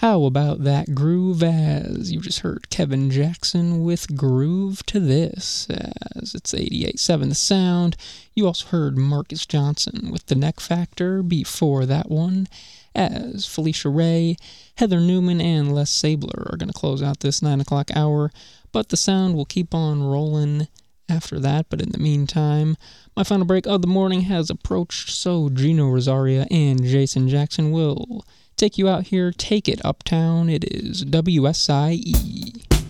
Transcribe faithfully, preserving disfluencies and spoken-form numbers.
How about that groove? As you just heard Kevin Jackson with Groove to This, as it's eighty-eight point seven The Sound. You also heard Marcus Johnson with The Neck Factor before that one, as Felicia Ray, Heather Newman, and Les Sabler are going to close out this nine o'clock hour, but the sound will keep on rolling after that. But in the meantime, my final break of the morning has approached, so Gino Rosaria and Jason Jackson will take you out here. Take it uptown. It is W S I E.